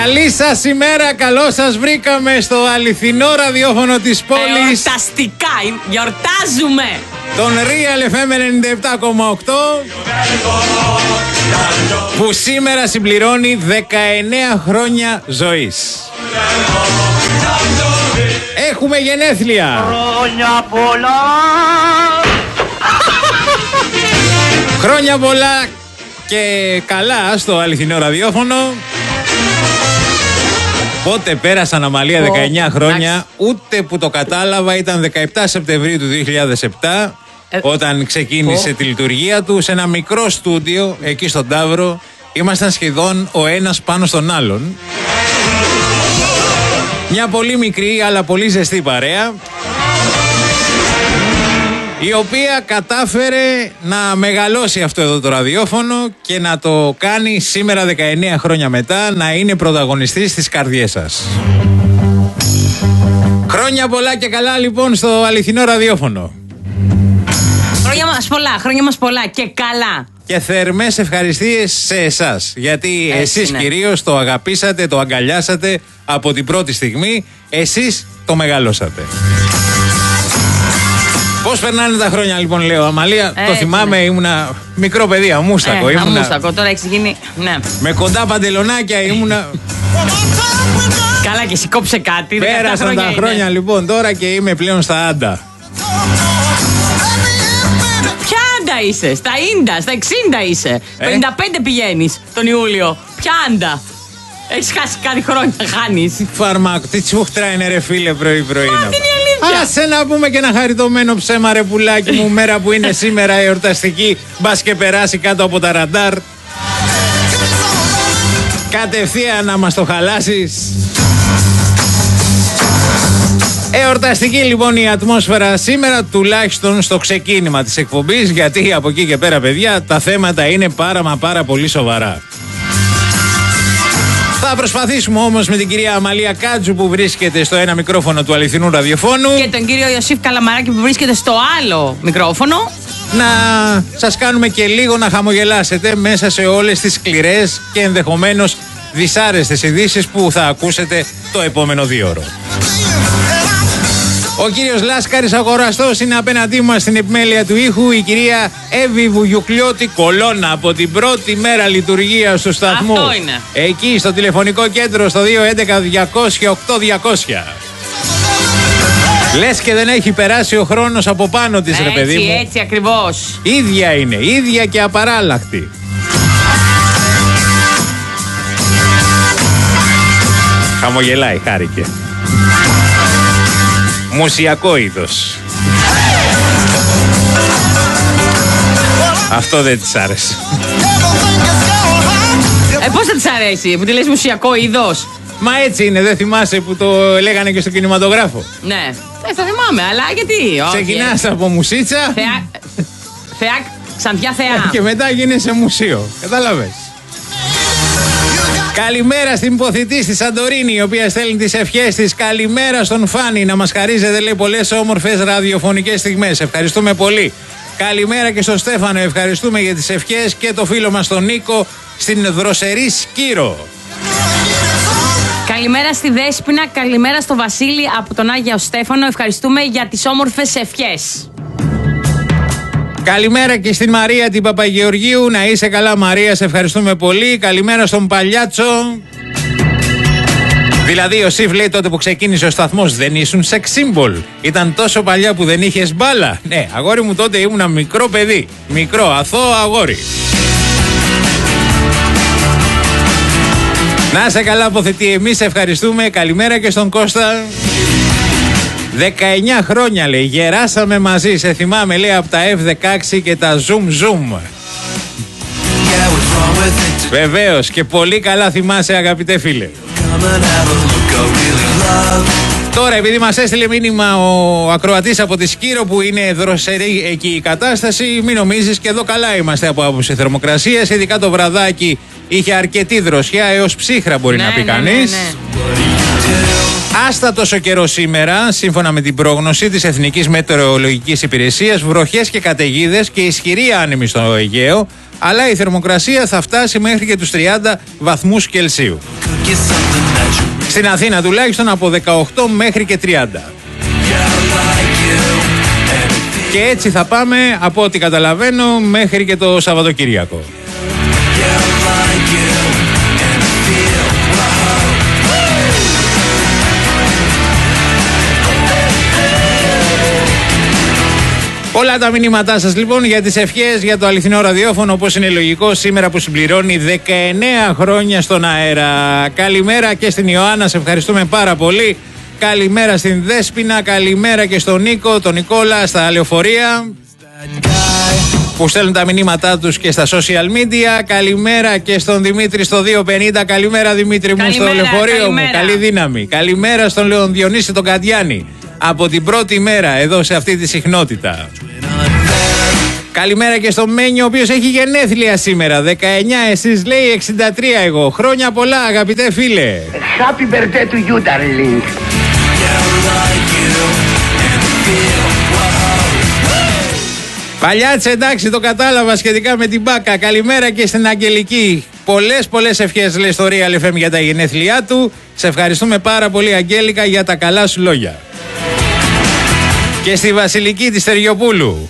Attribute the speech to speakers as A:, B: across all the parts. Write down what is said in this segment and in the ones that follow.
A: Καλή σας ημέρα, καλώς σας βρήκαμε στο αληθινό ραδιόφωνο της πόλης.
B: Εορταστικά, γιορτάζουμε.
A: Τον Real FM 97,8 που σήμερα συμπληρώνει 19 χρόνια ζωής. Έχουμε γενέθλια.
C: Χρόνια πολλά.
A: Χρόνια πολλά και καλά στο αληθινό ραδιόφωνο. Πότε πέρασαν, Αμαλία, 19 χρόνια, ούτε που το κατάλαβα. Ήταν 17 Σεπτεμβρίου του 2007 όταν ξεκίνησε τη λειτουργία του σε ένα μικρό στούντιο εκεί στον Ταύρο. Ήμασταν σχεδόν ο ένας πάνω στον άλλον. Μια πολύ μικρή αλλά πολύ ζεστή παρέα, η οποία κατάφερε να μεγαλώσει αυτό εδώ το ραδιόφωνο και να το κάνει σήμερα 19 χρόνια μετά να είναι πρωταγωνιστής στις καρδιές σας. Χρόνια πολλά και καλά λοιπόν στο αληθινό ραδιόφωνο.
B: Χρόνια μας πολλά και καλά.
A: Και θερμές ευχαριστίες σε εσάς, γιατί εσείς
B: είναι.
A: κυρίως το αγαπήσατε, το αγκαλιάσατε από την πρώτη στιγμή, εσείς το μεγαλώσατε. Πώς περνάνε τα χρόνια λοιπόν, λέω, Αμαλία? Το θυμάμαι, ήμουνα μικρό παιδί, αμούστακο.
B: Αμούστακο, τώρα έχει γίνει. Ναι.
A: Με κοντά παντελονάκια ήμουνα.
B: Καλά, και σηκώψε κάτι.
A: Πέρασαν τα χρόνια λοιπόν τώρα και είμαι πλέον στα άντα.
B: Ποια άντα είσαι? Στα ίντα, στα 60 είσαι. 55 πηγαίνεις τον Ιούλιο. Ποια άντα? Έχεις χάσει κάτι χρόνια, χάνεις.
A: Φάρμακο, τι τσούχτρα είναι ρε φίλε πρωί-πρωί.
B: Αυτή είναι η αλήθεια.
A: Άσε να πούμε και ένα χαριτωμένο ψέμα ρε πουλάκι μου. Μέρα που είναι σήμερα εορταστική, μπας και περάσει κάτω από τα ραντάρ. Κατευθείαν να μας το χαλάσεις. Εορταστική λοιπόν η ατμόσφαιρα σήμερα, τουλάχιστον στο ξεκίνημα της εκπομπής, γιατί από εκεί και πέρα, παιδιά, τα θέματα είναι πάρα πολύ σοβαρά. Θα προσπαθήσουμε όμως με την κυρία Αμαλία Κάτζου που βρίσκεται στο ένα μικρόφωνο του αληθινού ραδιοφώνου
B: και τον κύριο Ιωσήφ Καλαμαράκη που βρίσκεται στο άλλο μικρόφωνο
A: να σας κάνουμε και λίγο να χαμογελάσετε μέσα σε όλες τις σκληρές και ενδεχομένως δυσάρεστες ειδήσεις που θα ακούσετε το επόμενο 2ωρο. Ο κύριος Λάσκαρης Αγοραστός είναι απέναντί μας στην επιμέλεια του ήχου, η κυρία Εύη Βουγιουκλιώτη Κολώνα από την πρώτη μέρα λειτουργίας του σταθμού.
B: Αυτό είναι.
A: Εκεί στο τηλεφωνικό κέντρο στο 211-200-8200. Λες και δεν έχει περάσει ο χρόνος από πάνω της, ρε παιδί μου.
B: Έτσι ακριβώς.
A: Ίδια είναι, ίδια και απαράλλαχτη. Χαμογελάει, χάρηκε. Μουσιακό είδος. Αυτό δεν της άρεσε.
B: Πώς δεν της αρέσει που τη λες μουσιακό είδος?
A: Μα έτσι είναι, δεν θυμάσαι που το λέγανε και στο κινηματογράφο?
B: Ναι, θα θυμάμαι, αλλά γιατί?
A: Ξεκινάς από μουσίτσα
B: Θεά, Ξαντιά Θεά.
A: και μετά γίνεσαι μουσείο. Κατάλαβες? Καλημέρα στην υποθητή στη Σαντορίνη, η οποία στέλνει τις ευχές της. Καλημέρα στον Φάνη, να μας χαρίζετε, λέει, πολλές όμορφες ραδιοφωνικές στιγμές. Ευχαριστούμε πολύ. Καλημέρα και στον Στέφανο, ευχαριστούμε για τις ευχές, και το φίλο μας τον Νίκο στην δροσερή Σκύρο.
B: Καλημέρα στη Δέσποινα, καλημέρα στο Βασίλη από τον Άγιο Στέφανο. Ευχαριστούμε για τις όμορφες ευχές.
A: Καλημέρα και στην Μαρία την Παπαγεωργίου. Να είσαι καλά, Μαρία, σε ευχαριστούμε πολύ. Καλημέρα στον Παλιάτσο. Δηλαδή, ο Σιφ λέει, τότε που ξεκίνησε ο σταθμός δεν ήσουν σεξ σύμβολ? Ήταν τόσο παλιά που δεν είχες μπάλα? Ναι, αγόρι μου, τότε ήμουν μικρό παιδί. Μικρό, αθώο αγόρι. Να είσαι καλά, αποθετή, εμείς ευχαριστούμε. Καλημέρα και στον Κώστα. 19 χρόνια, λέει, γεράσαμε μαζί. Σε θυμάμαι, λέει, από τα F16 και τα zoom. Βεβαίως, και πολύ καλά θυμάσαι, αγαπητέ φίλε. Τώρα, επειδή μας έστειλε μήνυμα ο ακροατής από τη Σκύρο που είναι δροσερή εκεί η κατάσταση, μην νομίζεις, και εδώ καλά είμαστε από άποψη θερμοκρασίας. Ειδικά το βραδάκι είχε αρκετή δροσιά, έως ψύχρα μπορεί να πει κανείς. Άστα τόσο καιρό σήμερα, σύμφωνα με την πρόγνωση της Εθνικής Μετεωρολογικής Υπηρεσίας, βροχές και καταιγίδες και ισχυρή άνεμη στο Αιγαίο, αλλά η θερμοκρασία θα φτάσει μέχρι και τους 30 βαθμούς Κελσίου. Στην Αθήνα τουλάχιστον από 18 μέχρι και 30. Και έτσι θα πάμε, από ό,τι καταλαβαίνω, μέχρι και το Σαββατοκύριακο. Όλα τα μηνύματά σας λοιπόν για τις ευχές για το αληθινό ραδιόφωνο, όπως είναι λογικό, σήμερα που συμπληρώνει 19 χρόνια στον αέρα. Καλημέρα και στην Ιωάννα, σε ευχαριστούμε πάρα πολύ. Καλημέρα στην Δέσποινα, καλημέρα και στον Νίκο, τον Νικόλα στα λεωφορεία που στέλνουν τα μηνύματά τους και στα social media. Καλημέρα και στον Δημήτρη στο 250. Καλημέρα Δημήτρη μου, στο λεωφορείο μου. Καλή δύναμη. Καλημέρα στον Λέον Διονύση τον Κατιάνη. Από την πρώτη μέρα εδώ σε αυτή τη συχνότητα. Καλημέρα και στον Μένιο, ο οποίος έχει γενέθλια σήμερα. 19, εσείς λέει 63 εγώ. Χρόνια πολλά αγαπητέ φίλε.
C: Happy birthday to you, darling.
A: Παλιάτσε, εντάξει, το κατάλαβα σχετικά με την Μπάκα. Καλημέρα και στην Αγγελική. Πολλές ευχές λέει στο Real FM για τα γενέθλιά του. Σε ευχαριστούμε πάρα πολύ Αγγέλικα για τα καλά σου λόγια. Και στη Βασιλική της Στεριοπούλου.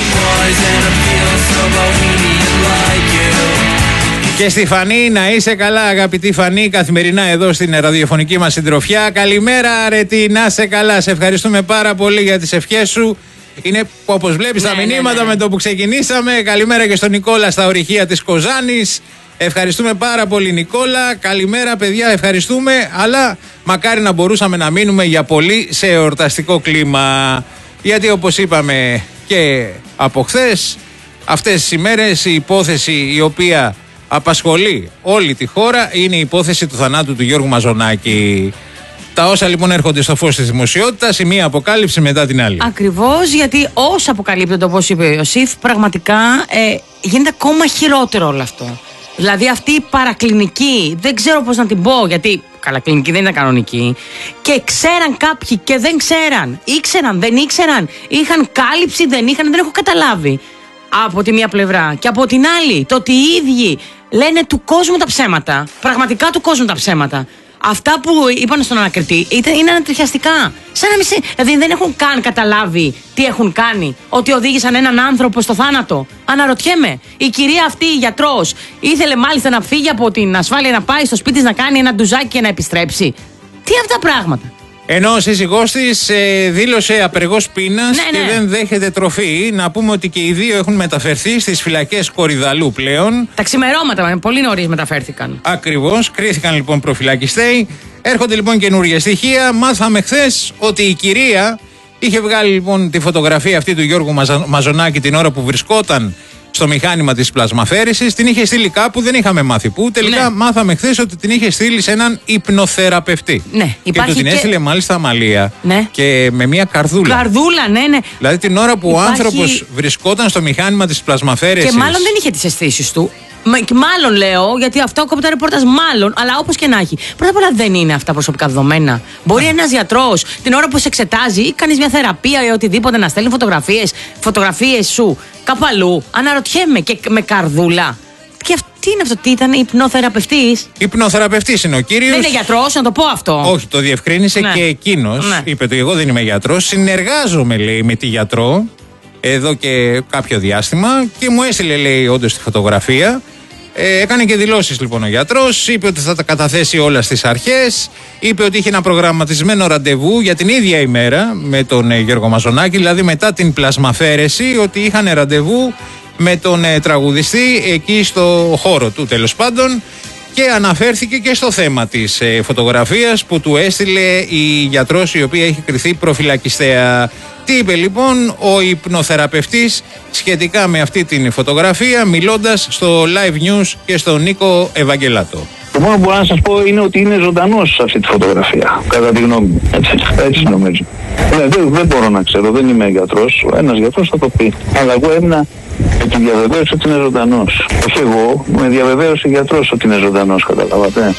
A: Και στη Φανή, να είσαι καλά αγαπητή Φανή, καθημερινά εδώ στην ραδιοφωνική μας συντροφιά. Καλημέρα Αρετή, να είσαι καλά. Σε ευχαριστούμε πάρα πολύ για τις ευχές σου. Είναι όπως βλέπεις τα μηνύματα με το που ξεκινήσαμε. Καλημέρα και στον Νικόλα στα ορυχεία της Κοζάνης. Ευχαριστούμε πάρα πολύ Νικόλα. Καλημέρα παιδιά, ευχαριστούμε. Αλλά μακάρι να μπορούσαμε να μείνουμε για πολύ σε εορταστικό κλίμα. Γιατί όπως είπαμε και από χθες, αυτές τις ημέρες η υπόθεση η οποία απασχολεί όλη τη χώρα είναι η υπόθεση του θανάτου του Γιώργου Μαζονάκη. Τα όσα λοιπόν έρχονται στο φως της δημοσιότητας, η μία αποκάλυψη μετά την άλλη.
B: Ακριβώς, γιατί όσα αποκαλύπτονται, όπως είπε ο Ιωσήφ, πραγματικά γίνεται ακόμα χειρότερο όλο αυτό. Δηλαδή αυτή η παρακλινική, δεν ξέρω πώς να την πω, γιατί καλά κλινική δεν ήταν κανονική, και ξέραν κάποιοι και δεν ξέραν, ήξεραν, δεν ήξεραν, είχαν κάλυψη, δεν είχαν, δεν έχω καταλάβει. Από τη μία πλευρά. Και από την άλλη, το ότι οι ίδιοι λένε του κόσμου τα ψέματα, πραγματικά του κόσμου τα ψέματα. Αυτά που είπαν στον ανακριτή είναι ανατριχιαστικά. Σαν να δηλαδή δεν έχουν καν καταλάβει τι έχουν κάνει. Ότι οδήγησαν έναν άνθρωπο στο θάνατο. Αναρωτιέμαι. Η κυρία αυτή, η γιατρός, ήθελε μάλιστα να φύγει από την ασφάλεια, να πάει στο σπίτι της, να κάνει ένα ντουζάκι και να επιστρέψει. Τι αυτά πράγματα.
A: Ενώ ο σύζυγός της δήλωσε απεργός πείνας και δεν δέχεται τροφή. Να πούμε ότι και οι δύο έχουν μεταφερθεί στις φυλακές Κορυδαλού πλέον.
B: Τα ξημερώματα, πολύ νωρίς μεταφέρθηκαν.
A: Ακριβώς, κρίθηκαν λοιπόν προφυλακιστέοι. Έρχονται λοιπόν καινούργια στοιχεία. Μάθαμε χθες ότι η κυρία είχε βγάλει λοιπόν τη φωτογραφία αυτή του Γιώργου Μαζονάκη την ώρα που βρισκόταν στο μηχάνημα της πλασμαφέρησης. Την είχε στείλει κάπου, δεν είχαμε μάθει πού. Τελικά μάθαμε χθες ότι την είχε στείλει σε έναν υπνοθεραπευτή.
B: Ναι,
A: και του την έστειλε μάλιστα μαλία και με μια καρδούλα.
B: Καρδούλα, ναι.
A: Δηλαδή την ώρα που ο άνθρωπος βρισκόταν στο μηχάνημα της πλασμαφέρησης.
B: Και μάλλον δεν είχε τις αισθήσεις του. Μάλλον λέω, γιατί αυτό από τα ρεπορτάζ, μάλλον, αλλά όπως και να έχει. Πρώτα απ' όλα δεν είναι αυτά προσωπικά δεδομένα. Μπορεί ένας γιατρός την ώρα που σε εξετάζει ή κάνεις μια θεραπεία ή οτιδήποτε να στέλνει φωτογραφίες σου κάπου αλλού. Αναρωτιέμαι, και με καρδούλα. Και τι είναι αυτό, τι ήταν, υπνοθεραπευτής?
A: Υπνοθεραπευτής είναι ο κύριος.
B: Δεν είναι γιατρός, να το πω αυτό.
A: Όχι, το διευκρίνησε και εκείνος. Είπε το, εγώ δεν είμαι γιατρός. Συνεργάζομαι, λέει, με τη γιατρό εδώ και κάποιο διάστημα και μου έστειλε, λέει, όντως τη φωτογραφία. Έκανε και δηλώσεις λοιπόν ο γιατρός. Είπε ότι θα τα καταθέσει όλα στις αρχές. Είπε ότι είχε ένα προγραμματισμένο ραντεβού για την ίδια ημέρα με τον Γιώργο Μαζονάκη, δηλαδή μετά την πλασμαφέρεση, ότι είχαν ραντεβού με τον τραγουδιστή εκεί στο χώρο του τέλος πάντων. Και αναφέρθηκε και στο θέμα της φωτογραφίας που του έστειλε η γιατρός, η οποία έχει κριθεί προφυλακιστέα. Τι είπε λοιπόν ο υπνοθεραπευτής σχετικά με αυτή την φωτογραφία, μιλώντας στο Live News και στον Νίκο Ευαγγελάτο?
D: Το μόνο που μπορώ να σας πω είναι ότι είναι ζωντανός σε αυτή τη φωτογραφία, κατά τη γνώμη μου. Έτσι νομίζω. Δεν μπορώ να ξέρω, δεν είμαι γιατρός. Ένας γιατρός θα το πει. Αλλά εγώ έμεινα με τη διαβεβαίωση ότι είναι ζωντανός. Όχι εγώ, με διαβεβαίωση γιατρός ότι είναι ζωντανός, καταλάβατε.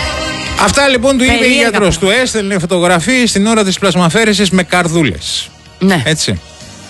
A: Αυτά λοιπόν του είπε η γιατρός. Του έστελνε φωτογραφίες στην ώρα της πλασμαφέρησης με καρδούλες.
B: Ναι.
A: Έτσι.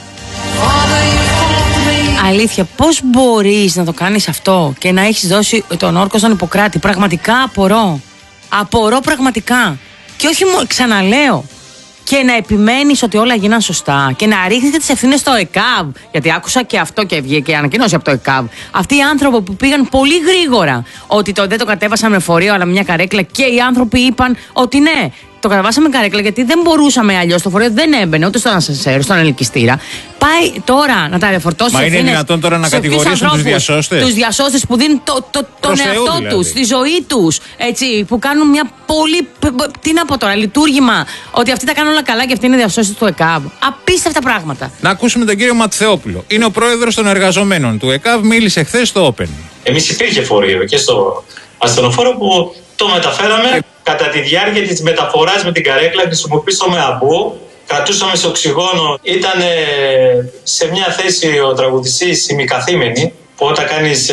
B: Αλήθεια, πώς μπορείς να το κάνεις αυτό και να έχεις δώσει τον όρκο στον Ιπποκράτη? Πραγματικά απορώ. Απορώ πραγματικά. Και όχι μόνο, ξαναλέω. Και να επιμένεις ότι όλα γίναν σωστά και να ρίχνεις τις ευθύνες στο ΕΚΑΒ. Γιατί άκουσα και αυτό και βγήκε ανακοίνωση από το ΕΚΑΒ. Αυτοί οι άνθρωποι που πήγαν πολύ γρήγορα ότι δεν το κατέβασαν με φορείο αλλά με μια καρέκλα, και οι άνθρωποι είπαν ότι ναι, το κατεβάσαμε καρέκλα γιατί δεν μπορούσαμε αλλιώς. Το φορείο δεν έμπαινε ούτε στον ασανσέρ, στον ελκυστήρα. Πάει τώρα να τα ρεφορτώσει.
A: Μα είναι δυνατόν τώρα να κατηγορήσουν τους διασώστες?
B: Τους διασώστες που δίνουν τον εαυτό
A: δηλαδή
B: τους, τη ζωή τους. Έτσι, που κάνουν μια πολύ. Τι να πω τώρα, λειτουργήμα. Ότι αυτοί τα κάνουν όλα καλά και αυτοί είναι διασώστες του ΕΚΑΒ. Απίστευτα πράγματα.
A: Να ακούσουμε τον κύριο Ματθεόπουλο. Είναι ο πρόεδρος των εργαζομένων του ΕΚΑΒ, μίλησε χθες στο Open.
E: Εμείς υπήρχε φορείο και στο ασθενοφόρο που το μεταφέραμε. Κατά τη διάρκεια της μεταφοράς με την καρέκλα χρησιμοποιήσαμε αμπού, κρατούσαμε σε οξυγόνο. Ήταν σε μια θέση ο τραγουδιστής ημικαθήμενη, που όταν κάνεις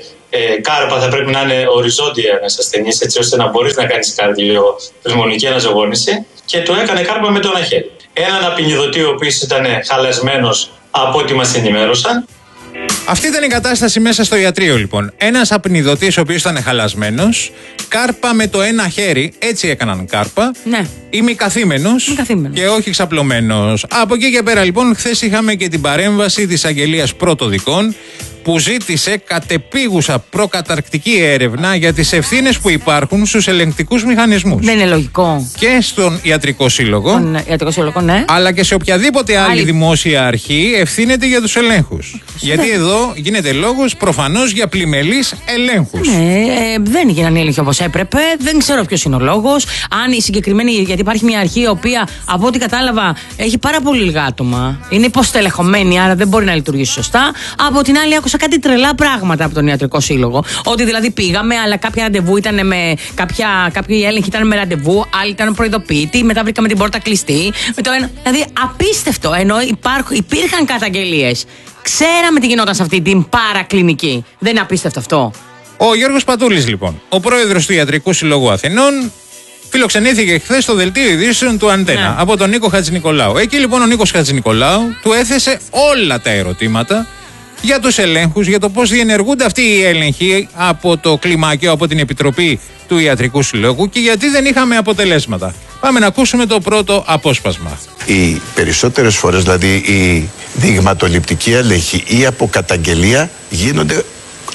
E: κάρπα θα πρέπει να είναι οριζόντια ένας ασθενής, έτσι ώστε να μπορείς να κάνεις καρδιοπνευμονική αναζωογόνηση, και του έκανε κάρπα με το ένα χέρι. Έναν απεινιδωτή ο οποίος ήταν χαλασμένος από ό,τι μας ενημέρωσαν.
A: Αυτή ήταν η κατάσταση μέσα στο ιατρείο, λοιπόν. Ένας απεινιδωτής ο οποίος ήταν χαλασμένος, κάρπα με το ένα χέρι, έτσι έκαναν κάρπα.
B: Ναι.
A: Ημικαθήμενος και όχι ξαπλωμένος. Από εκεί και πέρα, λοιπόν, χθες είχαμε και την παρέμβαση της Αγγελίας Πρωτοδικών, που ζήτησε κατεπίγουσα προκαταρκτική έρευνα για τις ευθύνες που υπάρχουν στους ελεγκτικούς μηχανισμούς.
B: Δεν είναι λογικό.
A: Και στον Ιατρικό Σύλλογο.
B: Στον Ιατρικό Σύλλογο, ναι.
A: Αλλά και σε οποιαδήποτε άλλη δημόσια αρχή ευθύνεται για τους ελέγχους. Γιατί εδώ γίνεται λόγος προφανώς για πλημελείς ελέγχους.
B: Ναι, δεν έγιναν οι έλεγχοι όπως έπρεπε. Δεν ξέρω ποιος είναι ο λόγος. Αν η συγκεκριμένη. Γιατί υπάρχει μια αρχή η οποία, από ό,τι κατάλαβα, έχει πάρα πολύ λίγα άτομα. Είναι υποστελεχωμένη, άρα δεν μπορεί να λειτουργήσει σωστά. Από την άλλη, άκουσα κάτι τρελά πράγματα από τον Ιατρικό Σύλλογο. Ότι δηλαδή πήγαμε, αλλά κάποια ραντεβού ήταν με. Κάποιοι έλεγχοι ήταν με ραντεβού, άλλοι ήταν προειδοποιητοί, μετά βρήκαμε την πόρτα κλειστή. Δηλαδή, απίστευτο. Ενώ υπήρχαν καταγγελίες. Ξέραμε τι γινόταν σε αυτή την παρακλινική. Δεν είναι απίστευτο αυτό?
A: Ο Γιώργος Πατούλης, λοιπόν, ο πρόεδρος του Ιατρικού Συλλόγου Αθηνών, φιλοξενήθηκε χθες στο δελτίο ειδήσεων του Αντένα από τον Νίκο Χατζηνικολάου. Εκεί λοιπόν ο Νίκος Χατζηνικολάου του έθεσε όλα τα ερωτήματα για τους ελέγχους, για το πώς διενεργούνται αυτοί οι έλεγχοι από το κλιμάκιο, από την Επιτροπή του Ιατρικού Συλλόγου, και γιατί δεν είχαμε αποτελέσματα. Πάμε να ακούσουμε το πρώτο απόσπασμα.
F: Οι περισσότερες φορές, δηλαδή, οι δειγματοληπτικοί έλεγχοι ή από καταγγελία γίνονται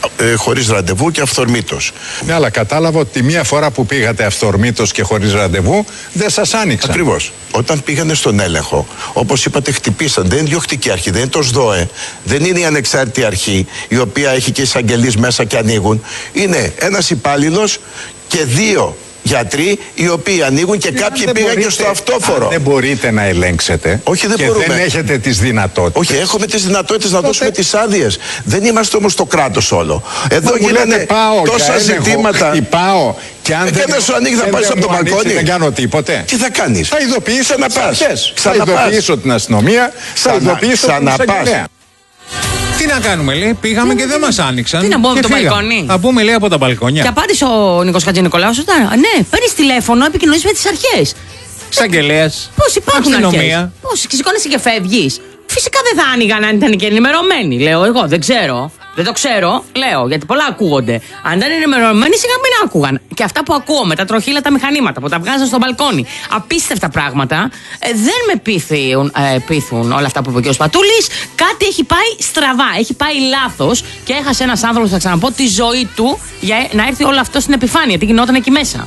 F: χωρίς ραντεβού και αυθορμήτως.
G: Ναι, αλλά κατάλαβα ότι μία φορά που πήγατε αυθορμήτως και χωρίς ραντεβού δεν σας άνοιξαν.
F: Ακριβώς. Όταν πήγανε στον έλεγχο, όπως είπατε, χτυπήσαν. Δεν είναι διοκτική αρχή, δεν είναι το ΣΔΟΕ, δεν είναι η ανεξάρτητη αρχή, η οποία έχει και εισαγγελείς μέσα και ανοίγουν. Είναι ένας υπάλληλος και δύο γιατροί οι οποίοι ανοίγουν, και κάποιοι πήγαν και στο αυτόφορο.
G: Δεν μπορείτε να ελέγξετε.
F: Όχι, δεν
G: και
F: μπορούμε.
G: Δεν έχετε τις δυνατότητες.
F: Όχι, έχουμε τις δυνατότητες να δώσουμε τις άδειες. Δεν είμαστε όμως το κράτος όλο. Εδώ γίνανε τόσα ζητήματα.
G: Πάω και αν
F: δεν σου ανοίγει, θα πας από το μπαλκόνι.
G: Δεν κάνω τίποτε.
F: Τι θα κάνεις?
G: Θα ειδοποιήσω
F: τις
G: αρχές. Θα ειδοποιήσω την αστυνομία. Θα ειδοποιήσω την εισαγγελέα.
A: Τι να κάνουμε, λέει, πήγαμε και δεν μας άνοιξαν.
B: Τι να μπούμε από το μπαλκόνι?
A: Θα μπούμε, λέει, από τα μπαλκόνια.
B: Και απάντησε ο Νίκος Χατζηνικολάου σωστά. Ναι, παίρνεις τηλέφωνο, επικοινωνείς με τις αρχές.
A: Εισαγγελέας.
B: Πώς υπάρχουν
A: αστυνομία.
B: αρχές? Πώς σηκώνεσαι και φεύγεις? Φυσικά δεν θα άνοιγαν αν ήταν και ενημερωμένοι, λέω εγώ. Δεν ξέρω. Δεν το ξέρω, λέω, γιατί πολλά ακούγονται. Αν ήταν ενημερωμένοι, σιγά μην άκουγαν. Και αυτά που ακούω με τα τροχήλα τα μηχανήματα που τα βγάζαν στο μπαλκόνι, απίστευτα πράγματα, δεν με πείθουν όλα αυτά που είπε ο κ. Πατούλης. Κάτι έχει πάει στραβά, έχει πάει λάθος και έχασε ένας άνθρωπος, θα ξαναπώ, τη ζωή του για να έρθει όλο αυτό στην επιφάνεια. Τι γινόταν εκεί μέσα.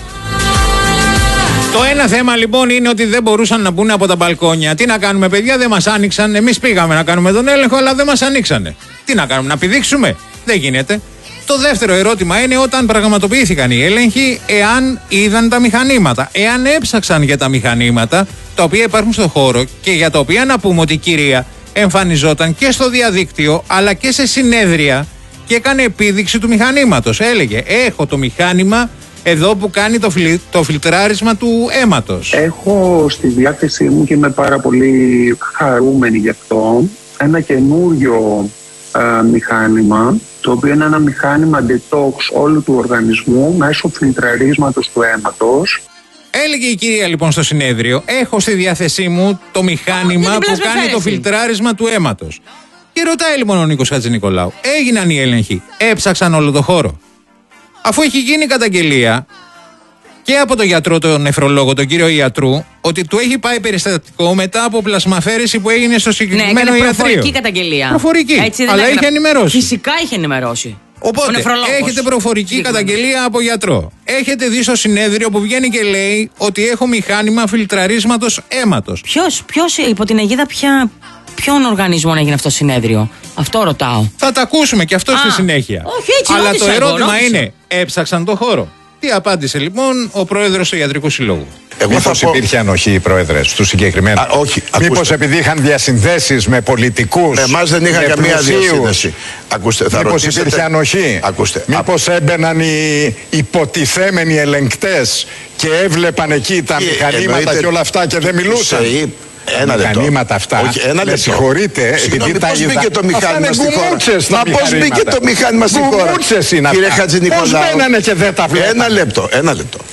A: Το ένα θέμα λοιπόν είναι ότι δεν μπορούσαν να μπουν από τα μπαλκόνια. Τι να κάνουμε, παιδιά, δεν μας άνοιξαν. Εμείς πήγαμε να κάνουμε τον έλεγχο, αλλά δεν μας ανοίξανε. Τι να κάνουμε, να πηδήξουμε? Δεν γίνεται. Το δεύτερο ερώτημα είναι όταν πραγματοποιήθηκαν οι έλεγχοι, εάν είδαν τα μηχανήματα, εάν έψαξαν για τα μηχανήματα τα οποία υπάρχουν στο χώρο και για τα οποία να πούμε ότι η κυρία εμφανιζόταν και στο διαδίκτυο αλλά και σε συνέδρια και έκανε επίδειξη του μηχανήματος. Έλεγε, έχω το μηχάνημα εδώ που κάνει το φιλτράρισμα του αίματος.
H: Έχω στη διάθεσή μου, και είμαι πάρα πολύ χαρούμενη γι' αυτό, ένα καινούριο μηχάνημα, το οποίο είναι ένα μηχάνημα detox όλου του οργανισμού μέσω φιλτραρίσματος του αίματος.
A: Έλεγε η κυρία λοιπόν στο συνέδριο, έχω στη διάθεσή μου το μηχάνημα που κάνει το φιλτράρισμα του αίματος. Και ρωτάει λοιπόν ο Νίκος Χατζηνικολάου, έγιναν οι έλεγχοι, έψαξαν όλο το χώρο? Αφού έχει γίνει καταγγελία, και από τον γιατρό, τον νεφρολόγο, τον κύριο Ιατρού, ότι του έχει πάει περιστατικό μετά από πλασμαφέρηση που έγινε στο συγκεκριμένο ιατρείο.
B: Προφορική καταγγελία.
A: Προφορική.
B: Έτσι,
A: αλλά είχε ενημερώσει.
B: Φυσικά είχε ενημερώσει.
A: Οπότε έχετε προφορική καταγγελία από γιατρό. Έχετε δει στο συνέδριο που βγαίνει και λέει ότι έχω μηχάνημα φιλτραρίσματος αίματος.
B: Ποιος υπό την αιγίδα ποιον οργανισμό έγινε αυτό το συνέδριο? Αυτό ρωτάω.
A: Θα τα ακούσουμε και αυτό στη συνέχεια.
B: Όχι, έτσι
A: αλλά
B: ρώτησα,
A: το ερώτημα
B: ρώτησα.
A: είναι, έψαξαν το χώρο? Τι απάντησε λοιπόν ο πρόεδρος του Ιατρικού Συλλόγου?
G: Μήπως υπήρχε ανοχή, πρόεδρε, στους συγκεκριμένους?
F: Όχι.
G: Μήπως επειδή είχαν διασυνδέσεις με πολιτικούς?
F: Εμάς δεν είχαν καμία διασύνδεση. Ακούστε, θα
G: μήπως
F: ρωτήσετε...
G: υπήρχε ανοχή? Μήπως έμπαιναν οι υποτιθέμενοι ελεγκτές και έβλεπαν εκεί τα μηχανήματα και όλα αυτά και δεν μιλούσαν?
F: Ένα λεπτό.
G: Μηχανήματα αυτά.
F: Όχι, ένα λεπτό.
G: Με συγχωρείτε, επειδή τα
F: πώς
G: είδα.
F: μπήκε το μηχάνημα στη χώρα?
G: Μα
F: πώς μπήκε το μηχάνημα στη χώρα?
G: Γκουμούτσες είναι αυτά.
F: Κύριε Χατζηνικολάου.
G: Πώς μπαίνανε και δεν τα βλέπανε?
F: Ένα λεπτό.